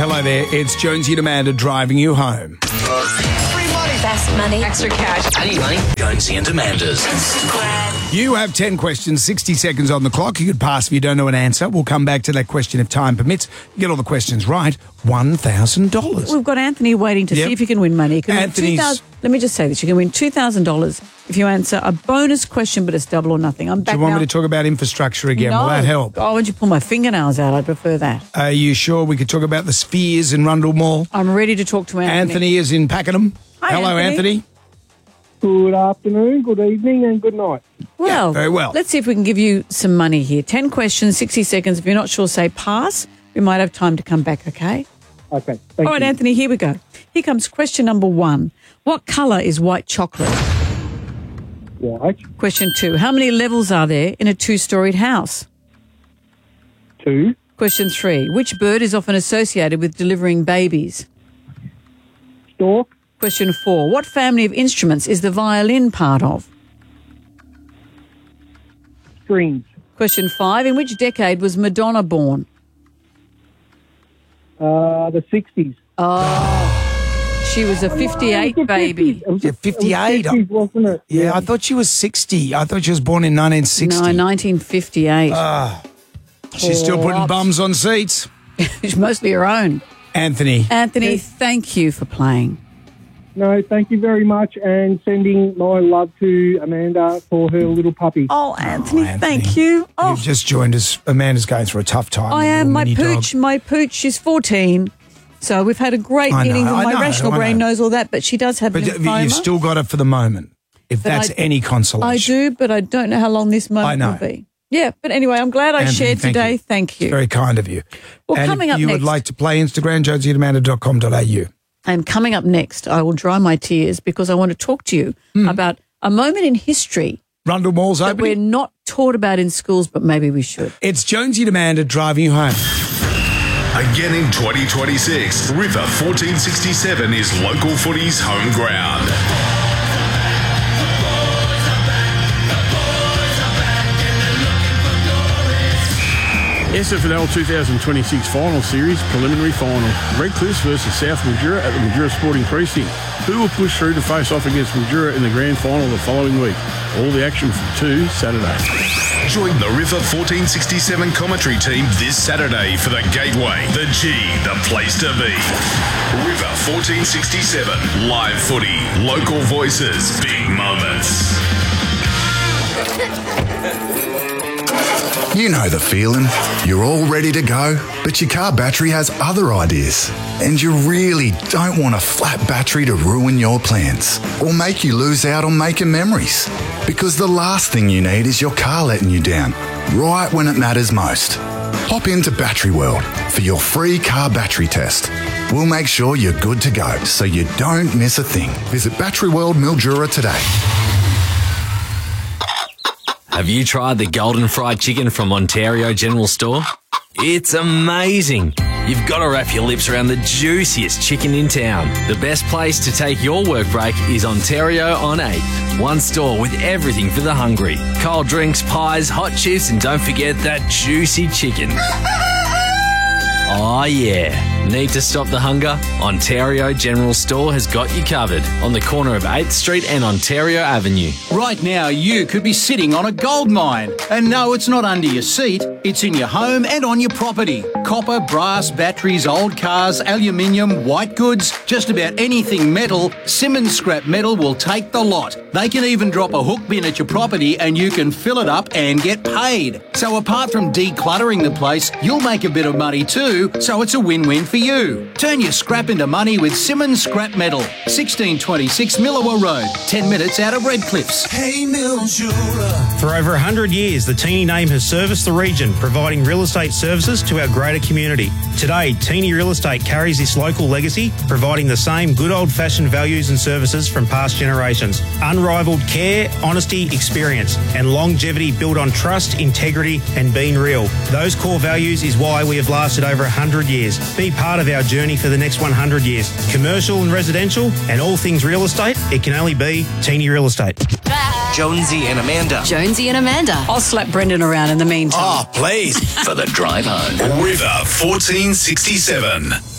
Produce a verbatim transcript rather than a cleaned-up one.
Hello there, it's Jonesy and Amanda driving you home. Free money. Best money. Extra cash. I need money. Jonesy and Amanda's. You have ten questions, sixty seconds on the clock. You could pass if you don't know an answer. We'll come back to that question if time permits. You get all the questions right, one thousand dollars. We've got Anthony waiting to Yep. see if he can win money. You can win Anthony's- two thousand Let me just say this. You can win two thousand dollars if you answer a bonus question, but it's double or nothing. I'm Do back you want now. me to talk about infrastructure again? No. Will that help? Oh, why don't you pull my fingernails out? I'd prefer that. Are you sure we could talk about the spheres in Rundle Mall? I'm ready to talk to Anthony. Anthony is in Pakenham. Hi, Hello, Anthony. Anthony. Good afternoon, good evening, and good night. Well, very well. Let's see if we can give you some money here. ten questions, sixty seconds. If you're not sure, say pass. We might have time to come back, okay? Okay, thank All right, you. Anthony, here we go. Here comes question number one. What colour is white chocolate? White, Question two. How many levels are there in a two-storied house? two, Question three. Which bird is often associated with delivering babies? stork, Question four. What family of instruments is the violin part of? strings, Question five. In which decade was Madonna born? uh, the sixties. She was a fifty-eight baby. It was Yeah, fifty-eight. It was fifties, wasn't it? Yeah, I thought she was sixty. I thought she was born in nineteen sixty. No, nineteen fifty-eight. She's still putting What? bums on seats. It's mostly her own. Anthony. Anthony, thank you for playing. No, thank you very much, and sending my love to Amanda for her little puppy. Oh, Anthony, Anthony. thank you. Oh, You've just joined us. Amanda's going through a tough time. I with am. little My mini pooch, dog. my pooch, she's fourteen. So we've had a great I know, meeting. I My know, rational I brain know. knows all that, but she does have But lymphoma. you've still got it for the moment, if But that's I- any consolation. I do, but I don't know how long this moment I know. will be. Yeah, but anyway, I'm glad I Anthony, shared thank today. you. Thank you. It's very kind of you. Well, and coming if up you next- would like to play Instagram, jonesy at amanda dot com dot a u. And coming up next, I will dry my tears because I want to talk to you Hmm. about a moment in history Rundle Mall's that we're opening. not taught about in schools, but maybe we should. It's Jonesy and Amanda driving you home. Again in twenty twenty-six, River fourteen sixty-seven is local footy's home ground. S F L L twenty twenty-six Final Series Preliminary Final. Redcliffs versus South Mildura at the Mildura Sporting Precinct. Who will push through to face off against Mildura in the Grand Final the following week? All the action from two Saturday. Join the River fourteen sixty-seven commentary team this Saturday for the Gateway, the G, the place to be. River fourteen sixty-seven, live footy, local voices, big moments. You know the feeling. You're all ready to go, but your car battery has other ideas. And you really don't want a flat battery to ruin your plans or make you lose out on making memories. Because the last thing you need is your car letting you down, right when it matters most. Hop into Battery World for your free car battery test. We'll make sure you're good to go so you don't miss a thing. Visit Battery World Mildura today. Have you tried the golden fried chicken from Ontario General Store? It's amazing. You've got to wrap your lips around the juiciest chicken in town. The best place to take your work break is Ontario on eighth. One store with everything for the hungry. Cold drinks, pies, hot chips, and don't forget that juicy chicken. Oh yeah. Need to stop the hunger? Ontario General Store has got you covered on the corner of eighth Street and Ontario Avenue. Right now, you could be sitting on a gold mine. And no, it's not under your seat, it's in your home and on your property. Copper, brass, batteries, old cars, aluminium, white goods, just about anything metal, Simmons Scrap Metal will take the lot. They can even drop a hook bin at your property and you can fill it up and get paid. So apart from decluttering the place, you'll make a bit of money too, so it's a win-win for you. Turn your scrap into money with Simmons Scrap Metal. sixteen twenty-six Millawa Road, ten minutes out of Redcliffs. Hey Mildura. For over one hundred years, the Teeny name has serviced the region, providing real estate services to our greater community. Today, Teeny Real Estate carries this local legacy, providing the same good old-fashioned values and services from past generations. Unrivaled care, honesty, experience, and longevity built on trust, integrity, and being real. Those core values is why we have lasted over one hundred years. Be part of our journey for the next one hundred years. Commercial and residential, and all things real estate, it can only be Teeny Real Estate. Jonesy and Amanda. Jonesy and Amanda. I'll slap Brendan around in the meantime. Oh, please. For the drive home. River fourteen sixty-seven.